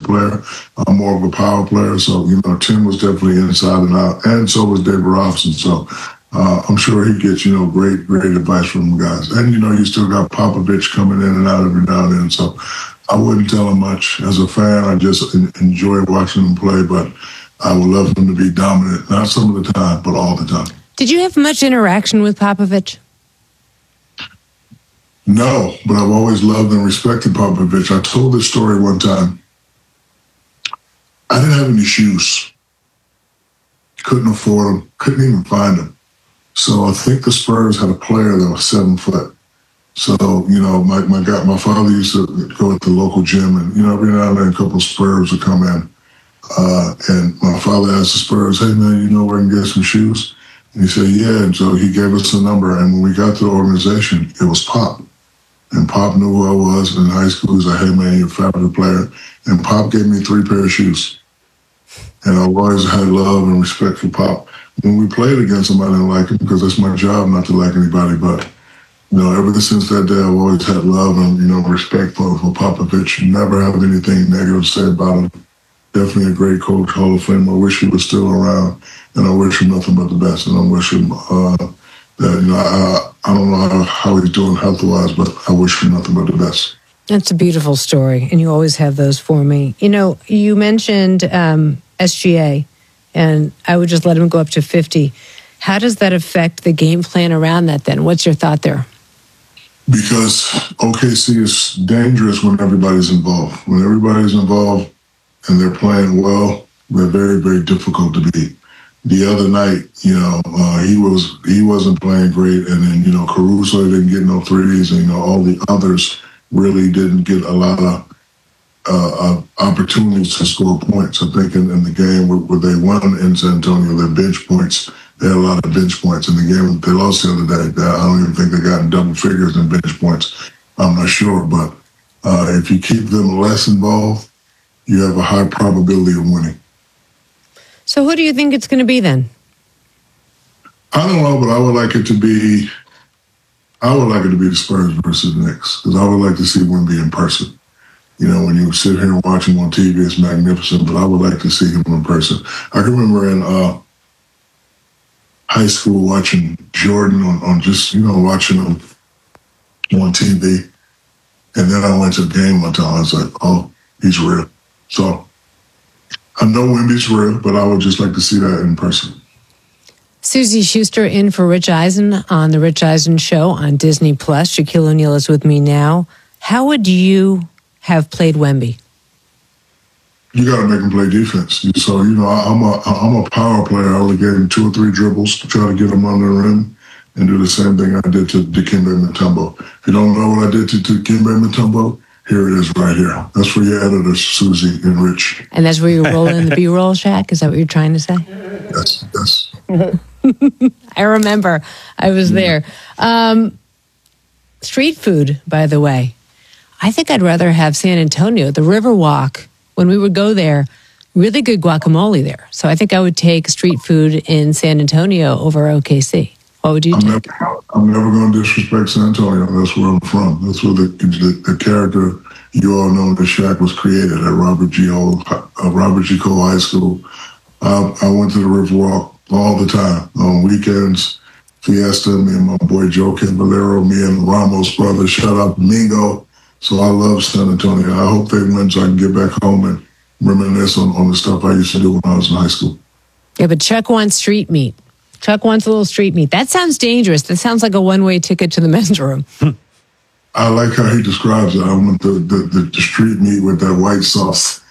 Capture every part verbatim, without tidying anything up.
player. I'm more of a power player. So, you know, Tim was definitely inside and out. And so was David Robinson. So uh, I'm sure he gets, you know, great, great advice from the guys. And, you know, you still got Popovich coming in and out every now and then. So I wouldn't tell him much. As a fan, I just enjoy watching him play. But I would love him to be dominant, not some of the time, but all the time. Did you have much interaction with Popovich? No, but I've always loved and respected Popovich. I told this story one time. I didn't have any shoes. Couldn't afford them. Couldn't even find them. So I think the Spurs had a player that was seven foot. So, you know, my my, guy, my father used to go at the local gym, and, you know, every now and then a couple of Spurs would come in. Uh, and my father asked the Spurs, hey, man, you know where I can get some shoes? And he said, yeah. And so he gave us a number. And when we got to the organization, it was Pop. And Pop knew who I was in high school. He was like, hey, man, you're a fabulous player. And Pop gave me three pair of shoes. And I always had love and respect for Pop. When we played against him, I didn't like him because that's my job not to like anybody. But, you know, ever since that day, I've always had love and, you know, respect for, for Popovich. Never have anything negative to say about him. Definitely a great coach, Hall of Fame. I wish he was still around, and I wish him nothing but the best. And I wish him uh, that, you know, I, I don't know how, how he's doing health-wise, but I wish him nothing but the best. That's a beautiful story, and you always have those for me. You know, you mentioned um, S G A, and I would just let him go up to fifty. How does that affect the game plan around that then? What's your thought there? Because O K C is dangerous when everybody's involved. When everybody's involved, and they're playing well, they're very, very difficult to beat. The other night, you know, uh, he was he wasn't playing great, and then, you know, Caruso didn't get no threes, and, you know, all the others really didn't get a lot of uh, uh, opportunities to score points. I think in, in the game where, where they won in San Antonio, their bench points, they had a lot of bench points. In the game they lost the other day, I don't even think they got in double figures in bench points. I'm not sure, but uh, if you keep them less involved, you have a high probability of winning. So who do you think it's going to be then? I don't know, but I would like it to be, I would like it to be the Spurs versus the Knicks, because I would like to see Wemby in person. You know, when you sit here and watch him on T V, it's magnificent, but I would like to see him in person. I can remember in uh, high school watching Jordan on, on just, you know, watching him on T V. And then I went to the game one time. I was like, oh, he's real. So I know Wemby's real, but I would just like to see that in person. Suzy Schuster in for Rich Eisen on The Rich Eisen Show on Disney Plus. Shaquille O'Neal is with me now. How would you have played Wemby? You got to make him play defense. So, you know, I'm a I'm a power player. I would give him two or three dribbles to try to get him under the rim and do the same thing I did to Dikembe Mutombo. If you don't know what I did to Dikembe Mutombo, here it is right here. That's for your editors, Suzy and Rich. And that's where you're rolling the B-roll, Shaq? Is that what you're trying to say? Yes, yes. I remember. I was there. Um, street food, by the way. I think I'd rather have San Antonio, the Riverwalk. When we would go there, really good guacamole there. So I think I would take street food in San Antonio over O K C. What would you I'm take? Never, I'm never going to disrespect San Antonio. That's where I'm from. That's where the the, the character you all know that Shaq was created at Robert G. Cole, uh, Robert G. Cole High School. I, I went to the Riverwalk all the time on weekends. Fiesta, me and my boy Joe Valero, me and Ramos' brother. Shout out to Mingo. So I love San Antonio. I hope they win so I can get back home and reminisce on, on the stuff I used to do when I was in high school. Yeah, but Chuck wants street meat. Chuck wants a little street meat. That sounds dangerous. That sounds like a one-way ticket to the men's room. I like how he describes it. I want the, the, the, the street meat with that white sauce.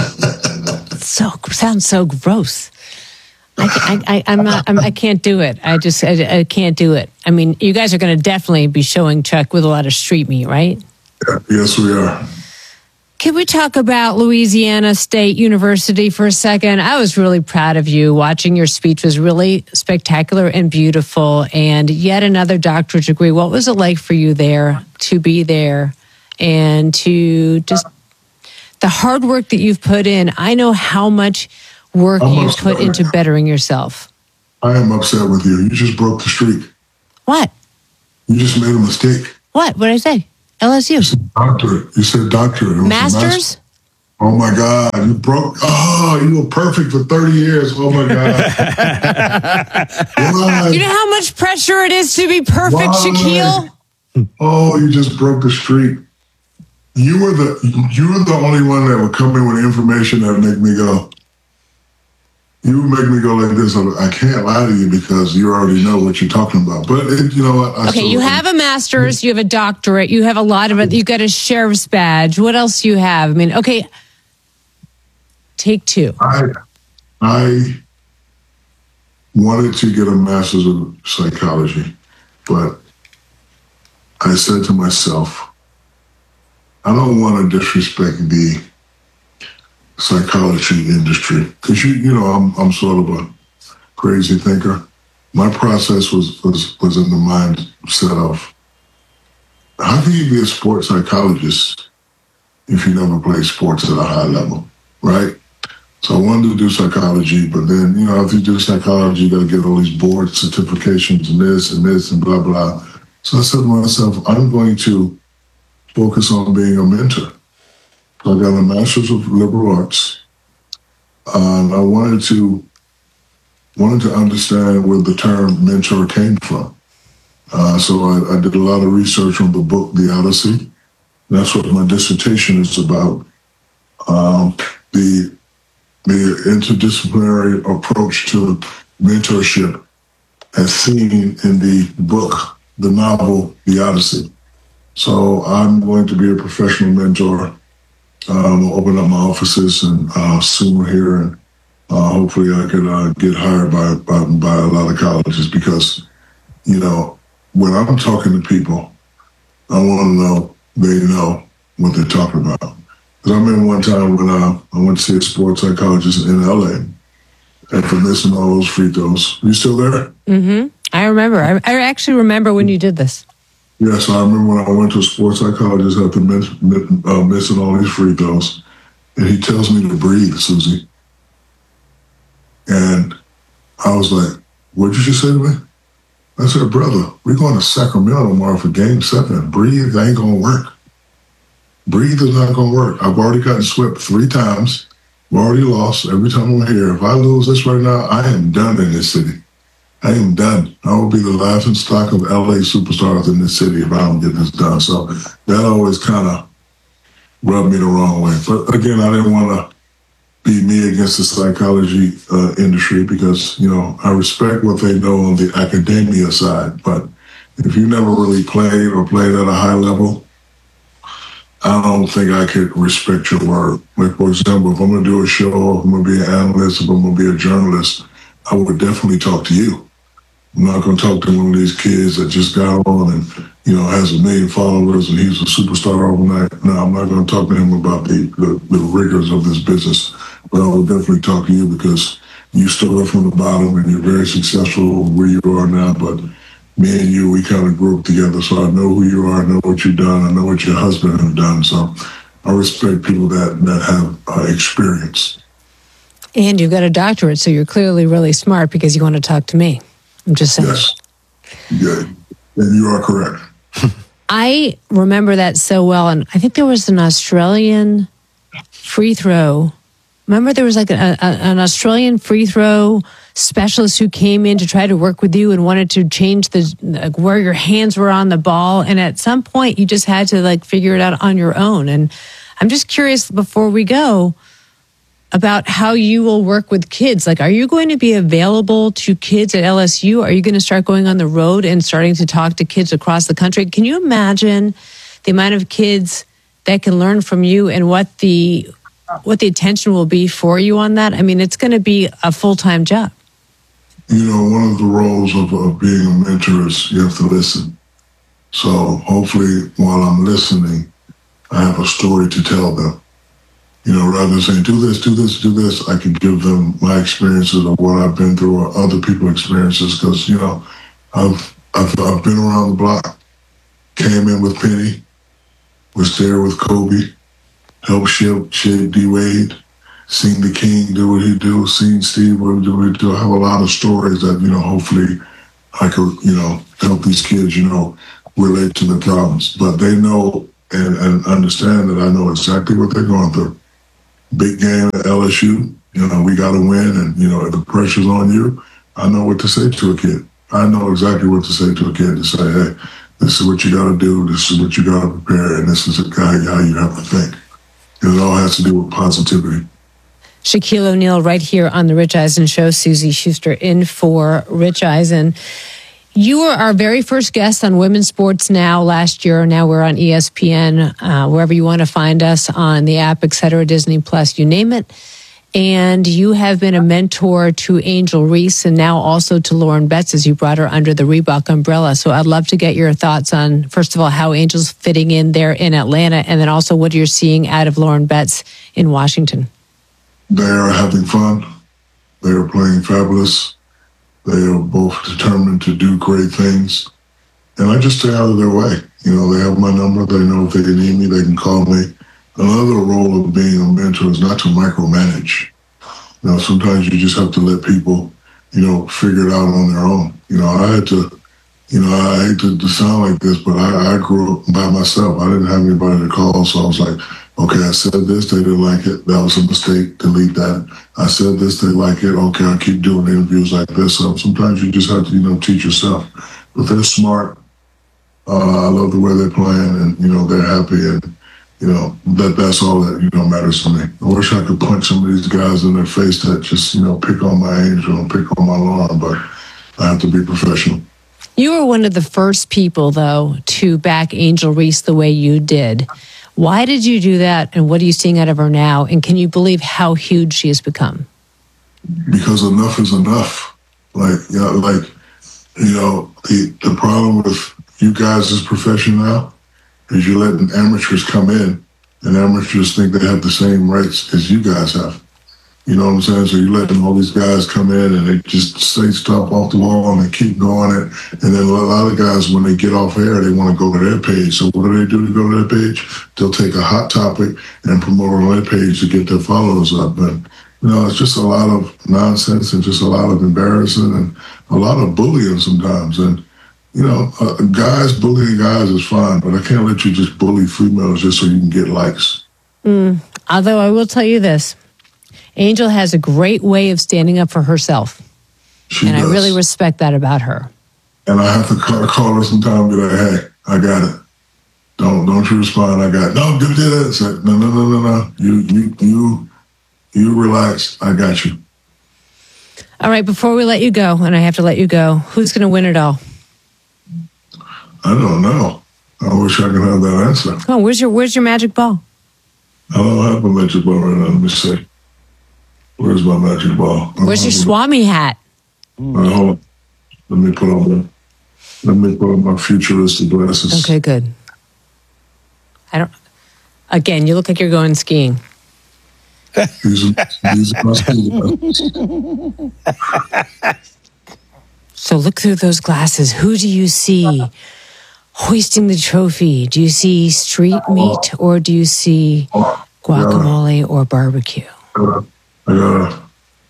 so sounds so gross. I, I, I, I'm not. I'm, I can't do it. I just. I, I can't do it. I mean, you guys are going to definitely be showing Chuck with a lot of street meat, right? Yeah, yes, we are. Can we talk about Louisiana State University for a second? I was really proud of you. Watching your speech was really spectacular and beautiful. And yet another doctorate degree. What was it like for you there to be there and to just the hard work that you've put in? I know how much work I'm you upset. put into bettering yourself. I am upset with you. You just broke the streak. What? You just made a mistake. What? What did I say? L S U. You said doctorate. You said doctorate. It was Masters? Oh my God, you broke. Oh, you were perfect for thirty years. Oh my God. You know how much pressure it is to be perfect, Why? Shaquille? Oh, you just broke the streak. You were the you were the only one that would come in with information that would make me go. You would make me go like this. I can't lie to you because you already know what you're talking about. But it, you know what? I okay, you have a master's, you have a doctorate, you have a lot of it. You got a sheriff's badge. What else do you have? I mean, okay. Take two. I I wanted to get a master's of psychology, but I said to myself, I don't want to disrespect the psychology industry because you you know I'm I'm sort of a crazy thinker. My process was was was in the mindset of how can you be a sports psychologist if you never play sports at a high level, right? So I wanted to do psychology, but then, you know, if you do psychology, you got to get all these board certifications and this and this and blah, blah. So I said to myself, I'm going to focus on being a mentor. So I got a master's of liberal arts. And I wanted to wanted to understand where the term mentor came from. Uh, so I, I did a lot of research on the book, The Odyssey. That's what my dissertation is about. Um, the the interdisciplinary approach to mentorship as seen in the book, the novel, The Odyssey. So I'm going to be a professional mentor. Um, I'll open up my offices and uh, soon here, and uh, hopefully I can uh, get hired by, by by a lot of colleges because, you know, when I'm talking to people, I want to know they know what they're talking about. Because I remember one time when uh, I went to see a sports psychologist in L A, and for missing all those free throws. You still there? Mm-hmm. I remember. I, I actually remember when you did this. Yeah, so I remember when I went to a sports psychologist after miss, uh, missing all these free throws, and he tells me to breathe, Susie. And I was like, what'd you just say to me? I said, brother, we're going to Sacramento tomorrow for game seven. Breathe ain't going to work. Breathe is not going to work. I've already gotten swept three times. I've already lost every time I'm here. If I lose this right now, I am done in this city. I am done. I will be the laughing stock of L A superstars in this city if I don't get this done. So that always kind of rubbed me the wrong way. But again, I didn't want to be me against the psychology uh, industry because, you know, I respect what they know on the academia side. But if you never really played or played at a high level, I don't think I could respect your word. Like, for example, if I'm going to do a show, if I'm going to be an analyst, if I'm going to be a journalist, I would definitely talk to you. I'm not going to talk to one of these kids that just got on and, you know, has a million followers and he's a superstar overnight. No, I'm not going to talk to him about the, the, the rigors of this business. But I will definitely talk to you because you started from the bottom and you're very successful where you are now. But me and you, we kind of grew up together. So I know who you are, I know what you've done, I know what your husband has done. So I respect people that, that have uh, experience. And you've got a doctorate, so you're clearly really smart because you want to talk to me. I'm just saying. Yes. Yeah. And you are correct. I remember that so well. And I think there was an Australian free throw. Remember there was like a, a, an Australian free throw specialist who came in to try to work with you and wanted to change the like, where your hands were on the ball. And at some point you just had to like figure it out on your own. And I'm just curious before we go about how you will work with kids. Like, are you going to be available to kids at L S U? Are you going to start going on the road and starting to talk to kids across the country? Can you imagine the amount of kids that can learn from you and what the what the attention will be for you on that? I mean, it's going to be a full-time job. You know, one of the roles of, of being a mentor is you have to listen. So hopefully while I'm listening, I have a story to tell them. You know, rather than saying, do this, do this, do this, I can give them my experiences of what I've been through or other people's experiences because, you know, I've, I've I've been around the block, came in with Penny, was there with Kobe, helped shape, shape D-Wade, seen the King do what he do, seen Steve do what he do. I have a lot of stories that, you know, hopefully I could, you know, help these kids, you know, relate to the problems. But they know and, and understand that I know exactly what they're going through. big game at L S U. You know, we got to win, and you know, if the pressure's on you, I know what to say to a kid. I know exactly what to say to a kid to say, hey, this is what you got to do, this is what you got to prepare, and this is how you have to think. It all has to do with positivity. Shaquille O'Neal right here on The Rich Eisen Show. Susie Schuster in for Rich Eisen. You were our very first guest on Women's Sports Now last year. Now we're on E S P N, uh, wherever you want to find us, on the app, et cetera, Disney Plus, you name it. And you have been a mentor to Angel Reese and now also to Lauren Betts as you brought her under the Reebok umbrella. So I'd love to get your thoughts on, first of all, how Angel's fitting in there in Atlanta, and then also what you're seeing out of Lauren Betts in Washington. They are having fun. They are playing fabulous. They are both determined to do great things. And I just stay out of their way. You know, they have my number. They know if they can need me, they can call me. Another role of being a mentor is not to micromanage. You know, sometimes you just have to let people, you know, figure it out on their own. You know, I had to, you know, I hate to, to sound like this, but I, I grew up by myself. I didn't have anybody to call, so I was like, okay, I said this, they didn't like it. That was a mistake. Delete that. I said this, they like it. Okay, I'll keep doing interviews like this. So sometimes you just have to, you know, teach yourself. But they're smart. Uh, I love the way they're playing, and, you know, they're happy. And, you know, that that's all that, you know, matters to me. I wish I could punch some of these guys in their face that just, you know, pick on my Angel and pick on my Lauren, but I have to be professional. You were one of the first people, though, to back Angel Reese the way you did. Why did you do that, and what are you seeing out of her now? And can you believe how huge she has become? Because enough is enough. Like, you know, like, you know, the, the problem with you guys' profession now is you're letting amateurs come in, and amateurs think they have the same rights as you guys have. You know what I'm saying? So you're letting all these guys come in and they just say stuff off the wall and they keep going it. And then a lot of guys, when they get off air, they want to go to their page. So what do they do to go to their page? They'll take a hot topic and promote it on their page to get their followers up. And, you know, it's just a lot of nonsense and just a lot of embarrassing and a lot of bullying sometimes. And, you know, uh, guys bullying guys is fine, but I can't let you just bully females just so you can get likes. Mm. Although I will tell you this. Angel has a great way of standing up for herself. She and does. I really respect that about her. And I have to call, call her sometime and be like, hey, I got it. Don't don't you respond, I got it. No, do that. Say, no, no, no, no, no. You, you, you, you relax. I got you. All right, before we let you go, and I have to let you go, who's going to win it all? I don't know. I wish I could have that answer. Oh, where's your where's your magic ball? I don't have a magic ball right now. Let me see. Where's my magic ball? Where's your Swami hat? Uh, hold on. Let me put on my let me put on my futuristic glasses. Okay, good. I don't. Again, you look like you're going skiing. These are, these are my school glasses. So look through those glasses. Who do you see hoisting the trophy? Do you see street meat, or do you see guacamole or barbecue? Uh, I gotta.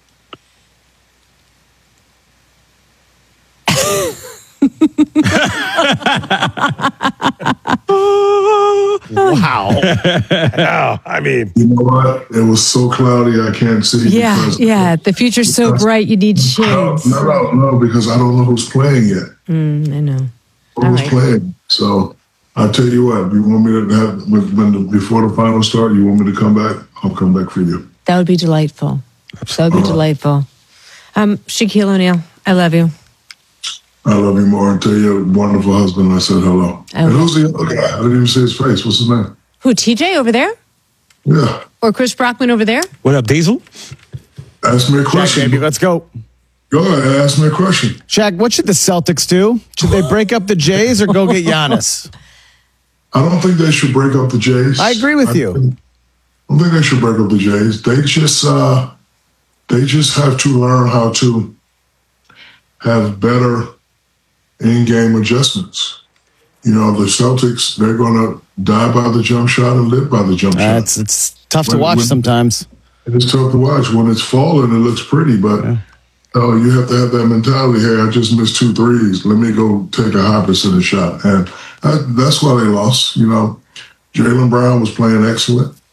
Wow. Oh, I mean, you know what? It was so cloudy I can't see. Yeah, yeah. The future's so bright you need shades. No, no, no, because I don't know who's playing yet. Mm, I know. Who's right. playing? So I'll tell you what. You want me to have when, when the, before the final start? You want me to come back? I'll come back for you. That would be delightful. That would be Uh, delightful. Um, Shaquille O'Neal, I love you. I love you more and tell your wonderful husband I said hello. Oh. And who's the other guy? I didn't even see his face. What's his name? Who, T J over there? Yeah. Or Chris Brockman over there? what up, Diesel? Ask me a Shaq, question. baby, let's go. Go ahead. Ask me a question. Shaq, what should the Celtics do? Should they break up the Jays or go get Giannis? I don't think they should break up the Jays. I agree with I you. think- I don't think they should break up the Jays. They just uh, they just have to learn how to have better in-game adjustments. You know, the Celtics, they're going to die by the jump shot and live by the jump Uh, shot. it's it's tough to When- watch when- sometimes. It's tough to watch. When it's falling, it looks pretty, but oh, you have to have that mentality. Hey, I just missed two threes. Let me go take a high percentage shot. And that, that's why they lost. You know, Jaylen Brown was playing excellent.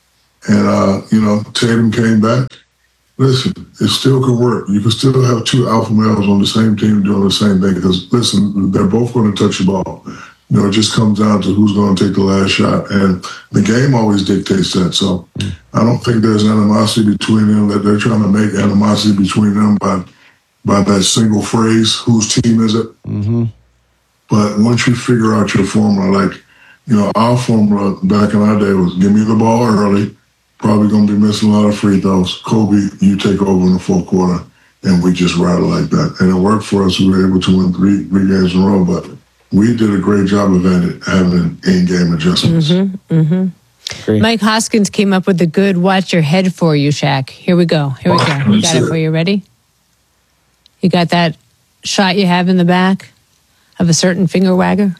And, uh, you know, Tatum came back. Listen, it still could work. You can still have two alpha males on the same team doing the same thing because, listen, they're both going to touch the ball. You know, it just comes down to who's going to take the last shot. And the game always dictates that. So I don't think there's animosity between them, that they're trying to make animosity between them by by that single phrase, whose team is it? Mm-hmm. But once you figure out your formula, like, you know, our formula back in our day was give me the ball early, probably going to be missing a lot of free throws. Kobe, you take over in the fourth quarter, and we just ride it like that. And it worked for us. We were able to win three, three games in a row, but we did a great job of having in-game adjustments. Mm-hmm, mm-hmm. Mike Hoskins came up with a good watch your head for you, Shaq. Here we go. Here we go. We got it for you. Ready? You got that shot you have in the back of a certain finger wagger?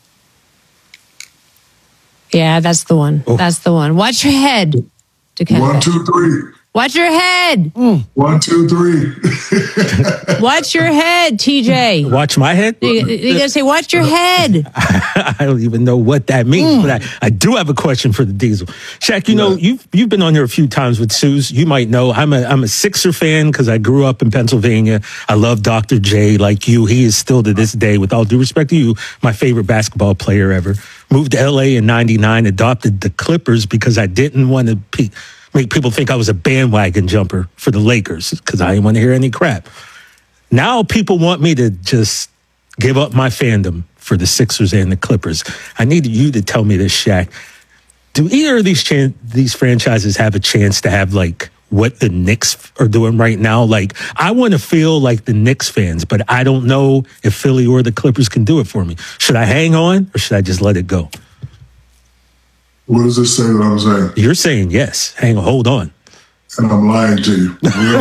Yeah, that's the one. Oh. That's the one. Watch your head. One, two, three. Watch your head. Mm. One, two, three. Watch your head, T J. Watch my head? You, you gotta say, watch your head. I don't even know what that means, mm. but I, I do have a question for the Diesel. Shaq, you yeah. know, you've you've been on here a few times with Suze. You might know I'm a I'm a Sixer fan because I grew up in Pennsylvania. I love Doctor J like you. He is still to this day, with all due respect to you, my favorite basketball player ever. Moved to L A in ninety-nine, adopted the Clippers because I didn't want to pe- make people think I was a bandwagon jumper for the Lakers because I didn't want to hear any crap. Now people want me to just give up my fandom for the Sixers and the Clippers. I need you to tell me this, Shaq. Do either of these chan- these franchises have a chance to have like what the Knicks are doing right now? Like, I want to feel like the Knicks fans, but I don't know if Philly or the Clippers can do it for me. Should I hang on or should I just let it go? What does this say that I'm saying? You're saying yes. Hang on, hold on. And I'm lying to you.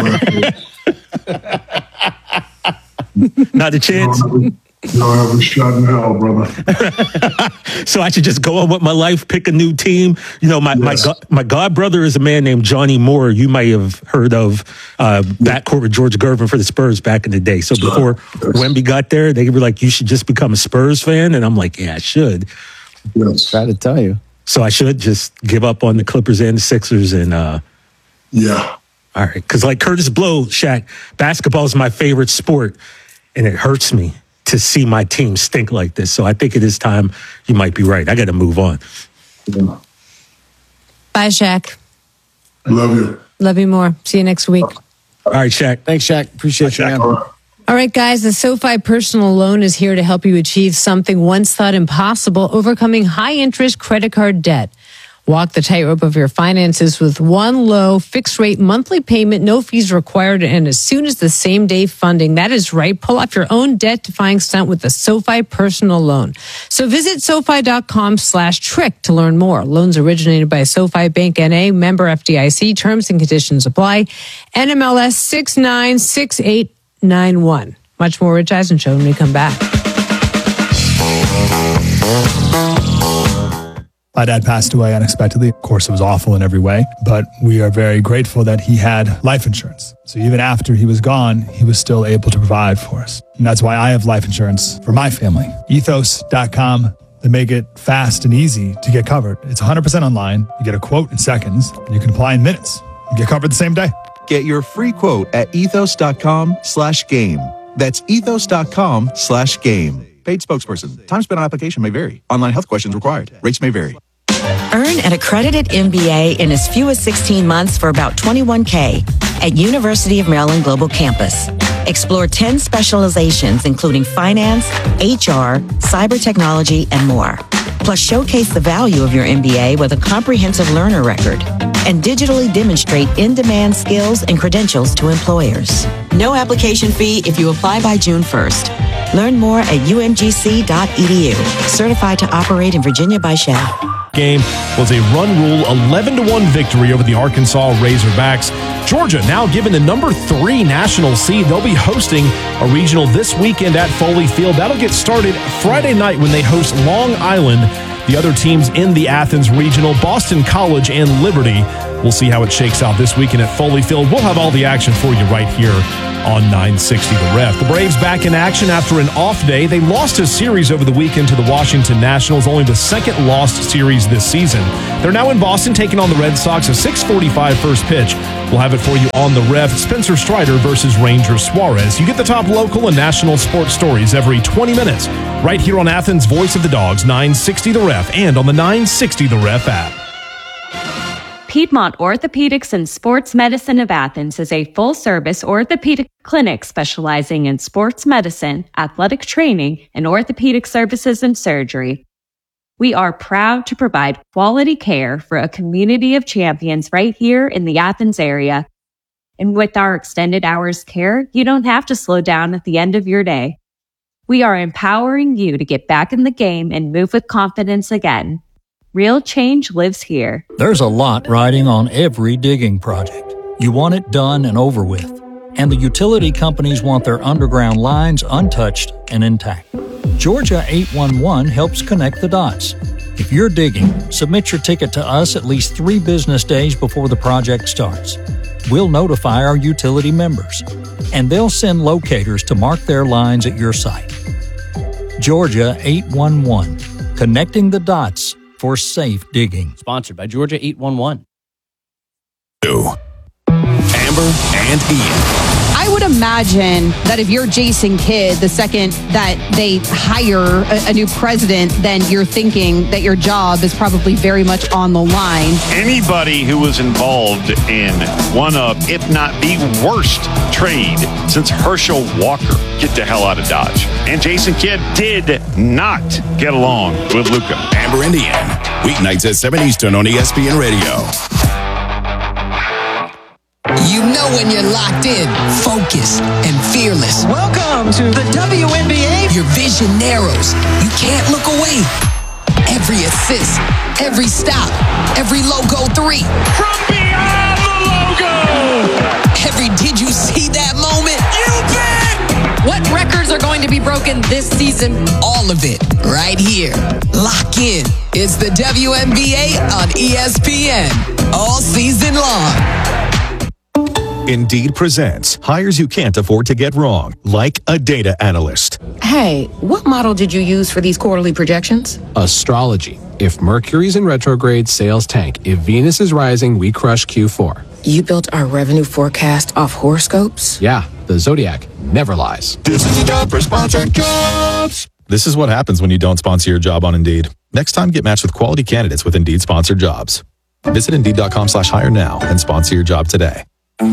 Not a chance? You don't have a shot in hell, brother. So I should just go on with my life, pick a new team. You know, my yes. my, my god brother is a man named Johnny Moore. You might have heard of uh, backcourt with George Gervin for the Spurs back in the day. So before yes. Wemby got there, they were like, you should just become a Spurs fan. And I'm like, yeah, I should. Yes. Try to tell you. So I should just give up on the Clippers and the Sixers and uh yeah. All right, because like Curtis Blow, Shaq, basketball is my favorite sport, and it hurts me to see my team stink like this. So I think it is time. You might be right. I got to move on. Yeah. Bye, Shaq. Love you. Love you more. See you next week. All right, Shaq. Thanks, Shaq. Appreciate you, man. All right, guys, the SoFi Personal Loan is here to help you achieve something once thought impossible, overcoming high-interest credit card debt. Walk the tightrope of your finances with one low, fixed-rate monthly payment, no fees required, and as soon as the same-day funding. That is right. Pull off your own debt-defying stunt with the SoFi Personal Loan. So visit SoFi.com slash trick to learn more. Loans originated by SoFi Bank N A, member F D I C. Terms and conditions apply. N M L S six nine six eight nine one. Much more Rich Eisen Show when we come back. My dad passed away unexpectedly. Of course, it was awful in every way, but we are very grateful that he had life insurance. So even after he was gone, he was still able to provide for us. And that's why I have life insurance for my family. Ethos dot com. They make it fast and easy to get covered. It's one hundred percent online. You get a quote in seconds, and you can apply in minutes and get covered the same day. Get your free quote at ethos.com slash game. That's ethos.com slash game. Paid spokesperson. Time spent on application may vary. Online health questions required. Rates may vary. Earn an accredited M B A in as few as sixteen months for about twenty-one K at University of Maryland Global Campus. Explore ten specializations, including finance, H R, cyber technology, and more. Plus, showcase the value of your M B A with a comprehensive learner record and digitally demonstrate in-demand skills and credentials to employers. No application fee if you apply by June first. Learn more at U M G C dot E D U. Certified to operate in Virginia by S H A. Game was a run rule eleven to one victory over the Arkansas Razorbacks. Georgia now given the number three national seed. They'll be hosting a regional this weekend at Foley Field. That'll get started Friday night when they host Long Island. The other teams in the Athens regional, Boston College and Liberty, We'll see how it shakes out this weekend at Foley Field. We'll have all the action for you right here on nine sixty The Ref. The Braves back in action after an off day. They lost a series over the weekend to the Washington Nationals, only the second lost series this season. They're now in Boston taking on the Red Sox, a six forty-five first pitch. We'll have it for you on the Ref. Spencer Strider versus Ranger Suarez. You get the top local and national sports stories every twenty minutes right here on Athens' Voice of the Dogs, nine sixty The Ref, and on the nine sixty The Ref app. Piedmont Orthopedics and Sports Medicine of Athens is a full-service orthopedic clinic specializing in sports medicine, athletic training, and orthopedic services and surgery. We are proud to provide quality care for a community of champions right here in the Athens area. And with our extended hours care, you don't have to slow down at the end of your day. We are empowering you to get back in the game and move with confidence again. Real change lives here. There's a lot riding on every digging project. You want it done and over with. And the utility companies want their underground lines untouched and intact. Georgia eight one one helps connect the dots. If you're digging, submit your ticket to us at least three business days before the project starts. We'll notify our utility members, and they'll send locators to mark their lines at your site. Georgia eight one one, connecting the dots for safe digging. Sponsored by Georgia eight one one. Amber and Ian. I would imagine that if you're Jason Kidd, the second that they hire a, a new president, then you're thinking that your job is probably very much on the line. Anybody who was involved in one of, if not the worst trade since Herschel Walker, get the hell out of Dodge. And Jason Kidd did not get along with Luka. Amber and Ian, weeknights at seven Eastern on E S P N Radio. You know when you're locked in, focused, and fearless. Welcome to the W N B A. Your vision narrows. You can't look away. Every assist, every stop, every logo three. From beyond the logo. Every did you see that moment? You bet. What records are going to be broken this season? All of it right here. Lock in. It's the W N B A on E S P N. All season long. Indeed presents hires you can't afford to get wrong, like a data analyst. Hey, what model did you use for these quarterly projections? Astrology. If Mercury's in retrograde, sales tank. If Venus is rising, we crush Q four. You built our revenue forecast off horoscopes? Yeah, the Zodiac never lies. This is a job for sponsored jobs. This is what happens when you don't sponsor your job on Indeed. Next time, get matched with quality candidates with Indeed sponsored jobs. Visit Indeed.com slash hire now and sponsor your job today.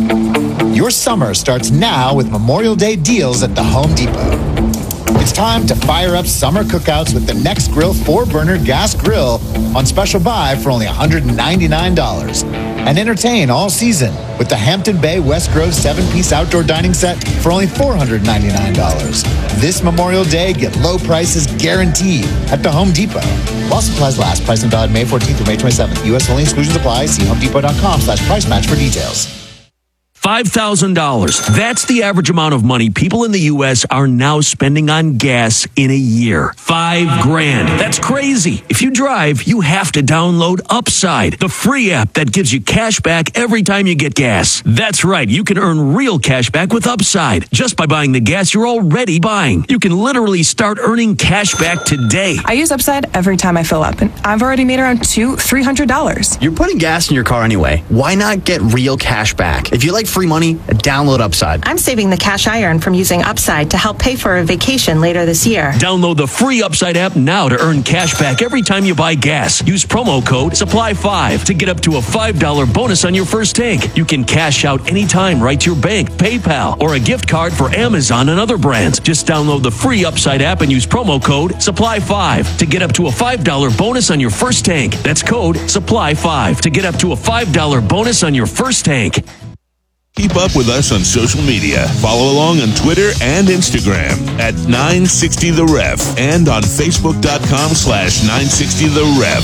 Your summer starts now with Memorial Day deals at the Home Depot. It's time to fire up summer cookouts with the Next Grill four burner gas grill on special buy for only one hundred ninety-nine dollars. And entertain all season with the Hampton Bay West Grove seven piece outdoor dining set for only four hundred ninety-nine dollars. This Memorial Day, get low prices guaranteed at the Home Depot. While supplies last, price and valid May fourteenth through May twenty-seventh. U S only, exclusions apply. See homedepot.com slash price match for details. five thousand dollars. That's the average amount of money people in the U S are now spending on gas in a year. Five grand. That's crazy. If you drive, you have to download Upside, the free app that gives you cash back every time you get gas. That's right. You can earn real cash back with Upside just by buying the gas you're already buying. You can literally start earning cash back today. I use Upside every time I fill up, and I've already made around two, three hundred dollars. You're putting gas in your car anyway. Why not get real cash back? If you like free money, download Upside. I'm saving the cash I earn from using Upside to help pay for a vacation later this year. Download the free Upside app now to earn cash back every time you buy gas. Use promo code supply five to get up to a five dollars bonus on your first tank. You can cash out anytime right to your bank, PayPal, or a gift card for Amazon and other brands. Just download the free Upside app and use promo code supply five to get up to a five dollars bonus on your first tank. That's code supply five to get up to a five dollars bonus on your first tank. Keep up with us on social media. Follow along on Twitter and Instagram at nine sixty The Ref and on Facebook.com slash 960 The Ref.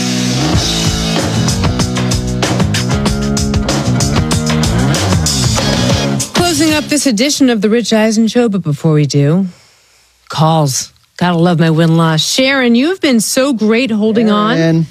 Closing up this edition of the Rich Eisen Show, but before we do, calls. Gotta love my win-loss. Sharon, you've been so great holding Sharon. on.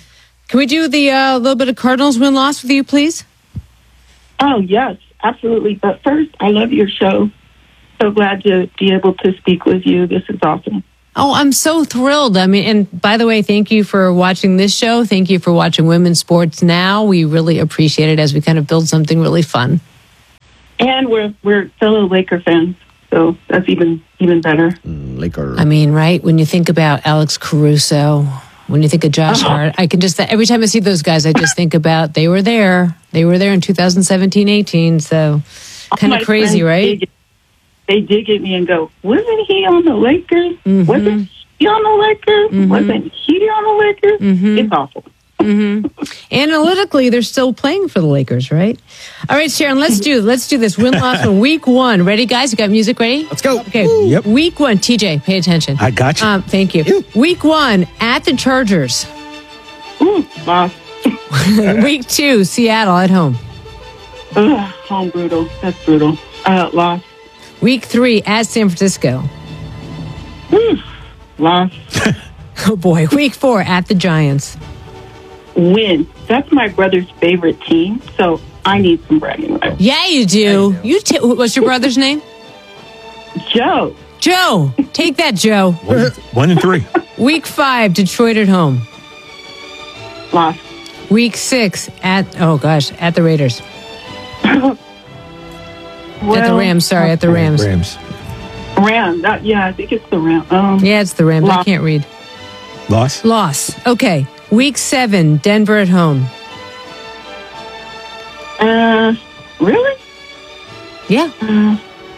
Can we do the uh, little bit of Cardinals win-loss with you, please? Oh, yes, absolutely. But first, I love your show. So glad to be able to speak with you. This is awesome. Oh, I'm so thrilled. I mean, and by the way, thank you for watching this show. Thank you for watching Women's Sports Now. We really appreciate it as we kind of build something really fun. And we're we're fellow Laker fans, so that's even even better. Laker. I mean, right? When you think about Alex Caruso, when you think of Josh Uh-huh. Hart, I can just, every time I see those guys, I just think about they were there. They were there in two thousand seventeen eighteen. So kind My of crazy, friends right? dig- They dig at me and go, wasn't he on the Lakers? Mm-hmm. Wasn't he on the Lakers? Wasn't he on the Lakers? Mm-hmm. It's awful. hmm Analytically, they're still playing for the Lakers, right? All right, Sharon, let's do let's do this win loss for week one. Ready, guys? You got music ready? Let's go. Okay. Yep. Week one, T J, pay attention. I got you. Um, thank you. Week one at the Chargers. Ooh, lost. Week two, Seattle at home. Ugh, home brutal. That's brutal. Uh, lost. Week three at San Francisco. Ooh, lost. Oh boy. Week four at the Giants. Win. That's my brother's favorite team, so I need some bragging rights. Yeah, you do. You t- what's your brother's name? Joe. Joe. Take that, Joe. One, one and three. Week five, Detroit at home. Lost. Week six at oh gosh, at the Raiders. at the Rams, sorry, at the Rams. Rams. Ram. That, yeah, I think it's the Ram. Um, Yeah, it's the Rams. I Lost. can't read. Loss. Loss. Okay. Week seven, Denver at home. Uh, really? Yeah. Uh,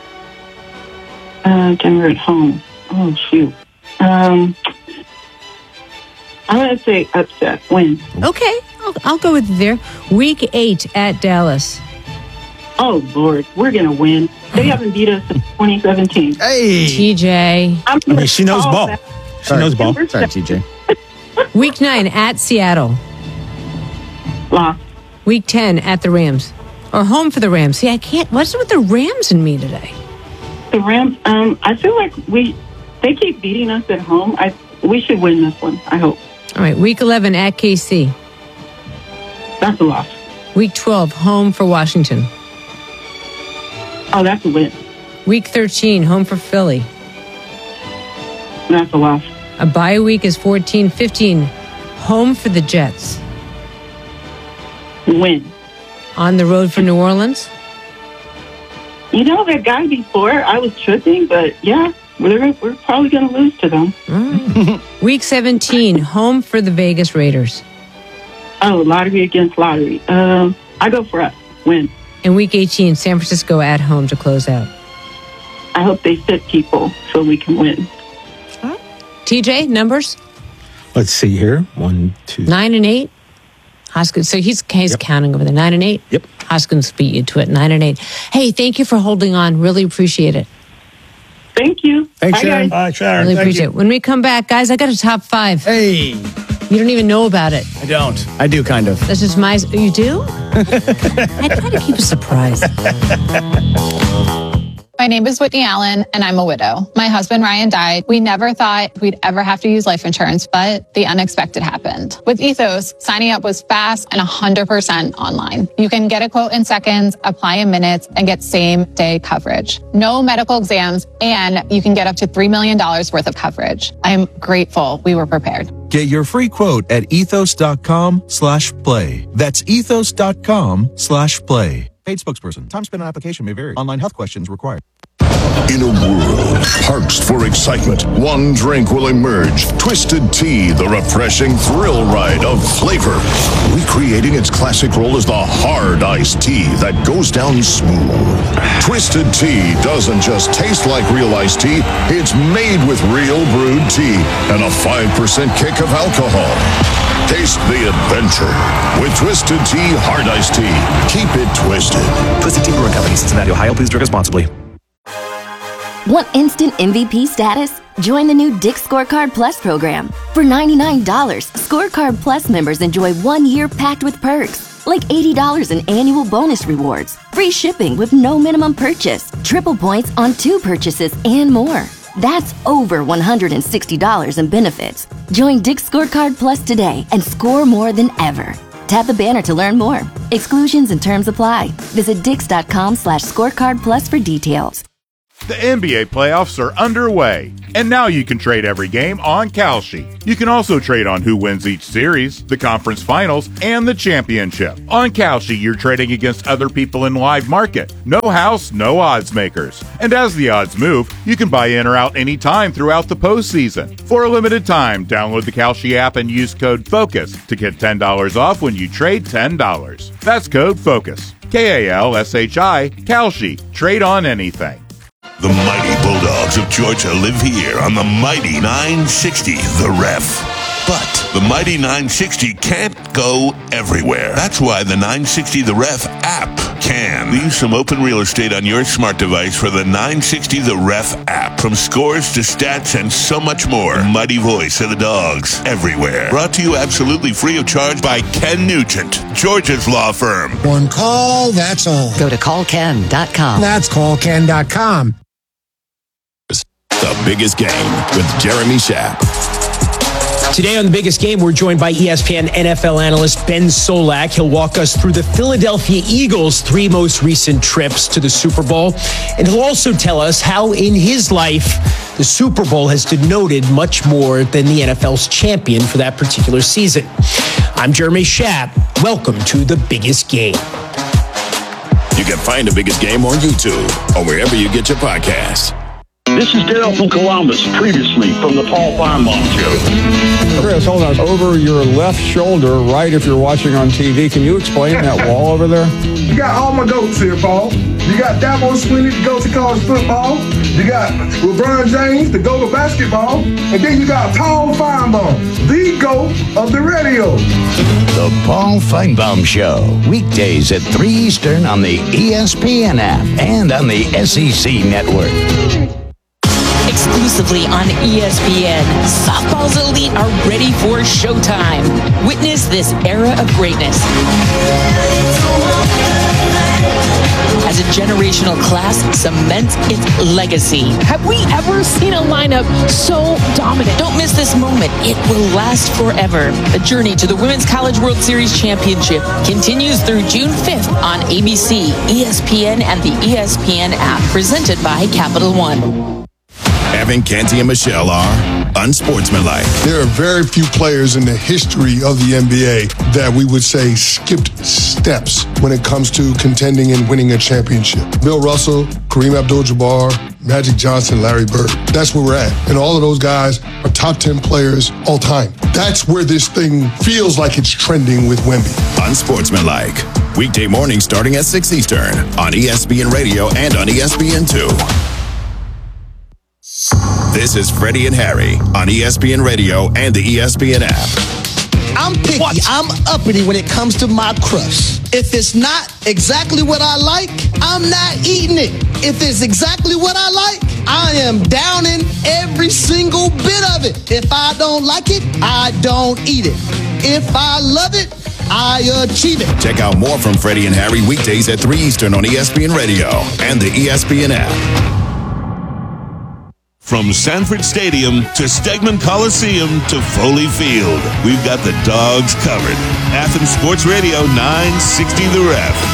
uh, Denver at home. Oh, shoot. Um, I'm going to say upset. Win. Okay. I'll, I'll go with you there. Week eight at Dallas. Oh, Lord. We're going to win. They haven't beat us since twenty seventeen. Hey. T J. I'm I mean, she knows call ball. that. She knows ball. Sorry, T J. Week nine at Seattle. Lost. Week ten at the Rams. Or home for the Rams. See, I can't. What's with the Rams and me today? The Rams, um, I feel like we, they keep beating us at home. I, we should win this one, I hope. All right. Week eleven at K C. That's a loss. Week twelve, home for Washington. Oh, that's a win. Week thirteen, home for Philly. That's a loss. A bye week is fourteen fifteen, home for the Jets. Win. On the road for New Orleans. You know, that guy before, I was tripping, but yeah, we're, we're probably going to lose to them. All right. Week seventeen, home for the Vegas Raiders. Oh, lottery against lottery. Um, I go for us. Win. And week eighteen, San Francisco at home to close out. I hope they fit people so we can win. T J, numbers? Let's see here. One, two. Nine and eight. Hoskins. So he's, he's Yep. counting over there. Nine and eight. Yep. Hoskins beat you to it. Nine and eight. Hey, thank you for holding on. Really appreciate it. Thank you. Thanks, Bye, Sharon. guys. Bye, Sharon. Really Thank appreciate you. it. When we come back, guys, I got a top five. Hey. You don't even know about it. I don't. I do kind of. That's just my. You do? I try to keep a surprise. My name is Whitney Allen, and I'm a widow. My husband, Ryan, died. We never thought we'd ever have to use life insurance, but the unexpected happened. With Ethos, signing up was fast and one hundred percent online. You can get a quote in seconds, apply in minutes, and get same-day coverage. No medical exams, and you can get up to three million dollars worth of coverage. I'm grateful we were prepared. Get your free quote at ethos.com slash play. That's ethos.com slash play. Paid spokesperson. Time spent on application may vary. Online health questions required. In a world parched for excitement, one drink will emerge. Twisted Tea, the refreshing thrill ride of flavor. Recreating its classic role as the hard iced tea that goes down smooth. Twisted Tea doesn't just taste like real iced tea, it's made with real brewed tea and a five percent kick of alcohol. Taste the adventure with Twisted Tea Hard Iced Tea. Keep it twisted. Twisted Tea Brewing Company, Cincinnati, Ohio. Please drink responsibly. Want instant M V P status? Join the new Dick's Scorecard Plus program. For ninety-nine dollars, Scorecard Plus members enjoy one year packed with perks, like eighty dollars in annual bonus rewards, free shipping with no minimum purchase, triple points on two purchases, and more. That's over one hundred sixty dollars in benefits. Join Dick's Scorecard Plus today and score more than ever. Tap the banner to learn more. Exclusions and terms apply. Visit dix.com slash scorecard plus for details. The N B A playoffs are underway, and now you can trade every game on Kalshi. You can also trade on who wins each series, the conference finals, and the championship. On Kalshi, you're trading against other people in live market. No house, no odds makers. And as the odds move, you can buy in or out anytime throughout the postseason. For a limited time, download the Kalshi app and use code FOCUS to get ten dollars off when you trade ten dollars. That's code FOCUS. K A L S H I, Kalshi. Trade on anything. The mighty Bulldogs of Georgia live here on the mighty nine sixty The Ref. But the mighty nine sixty can't go everywhere. That's why the nine sixty The Ref app can. Leave some open real estate on your smart device for the nine sixty The Ref app. From scores to stats and so much more. The mighty voice of the Dogs everywhere. Brought to you absolutely free of charge by Ken Nugent, Georgia's law firm. One call, that's all. Go to call ken dot com. That's call ken dot com. The Biggest Game with Jeremy Schaap. Today on The Biggest Game, we're joined by E S P N N F L analyst Ben Solak. He'll walk us through the Philadelphia Eagles' three most recent trips to the Super Bowl. And he'll also tell us how in his life, the Super Bowl has denoted much more than the N F L's champion for that particular season. I'm Jeremy Schaap. Welcome to The Biggest Game. You can find The Biggest Game on YouTube or wherever you get your podcasts. This is Dale from Columbus, previously from the Paul Feinbaum Show. Chris, hold on. Over your left shoulder, right if you're watching on T V, can you explain that wall over there? You got all my goats here, Paul. You got Dabo Swinney, the GOAT to college football. You got LeBron James, the GOAT of basketball. And then you got Paul Feinbaum, the GOAT of the radio. The Paul Feinbaum Show, weekdays at three Eastern on the E S P N app and on the S E C network. Exclusively on E S P N, softball's elite are ready for showtime. Witness this era of greatness as a generational class cements its legacy. Have we ever seen a lineup so dominant? Don't miss this moment. It will last forever. The journey to the Women's College World Series Championship continues through June fifth on A B C, E S P N, and the E S P N app, presented by Capital One. Evan, Canty, and Michelle are unsportsmanlike. There are very few players in the history of the N B A that we would say skipped steps when it comes to contending and winning a championship. Bill Russell, Kareem Abdul-Jabbar, Magic Johnson, Larry Bird. That's where we're at. And all of those guys are top ten players all time. That's where this thing feels like it's trending with Wemby. Unsportsmanlike. Weekday mornings starting at six Eastern on E S P N Radio and on E S P N two. This is Freddie and Harry on E S P N Radio and the E S P N app. I'm picky. What? I'm uppity when it comes to my crust. If it's not exactly what I like, I'm not eating it. If it's exactly what I like, I am downing every single bit of it. If I don't like it, I don't eat it. If I love it, I achieve it. Check out more from Freddie and Harry weekdays at three Eastern on E S P N Radio and the E S P N app. From Sanford Stadium to Stegman Coliseum to Foley Field, we've got the Dogs covered. Athens Sports Radio nine sixty The Ref.